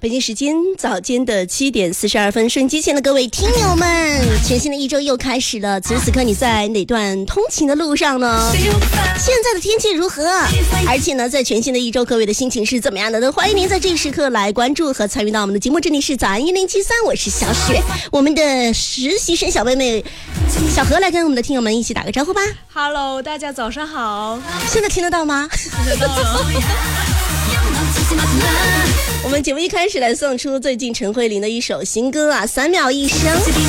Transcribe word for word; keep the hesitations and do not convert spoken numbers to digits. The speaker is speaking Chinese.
北京时间早间的七点四十二分，收音机前的各位听友们，全新的一周又开始了。此时此刻你在哪段通勤的路上呢？现在的天气如何？而且呢，在全新的一周，各位的心情是怎么样的呢？欢迎您在这一时刻来关注和参与到我们的节目。这里是早安一零七三，我是小雪，我们的实习生小妹妹小何来跟我们的听友们一起打个招呼吧。 Hello， 大家早上好。 现在听得到吗？ 听得到了。 我们节目一开始来送出最近陈慧琳的一首新歌啊，三秒一生。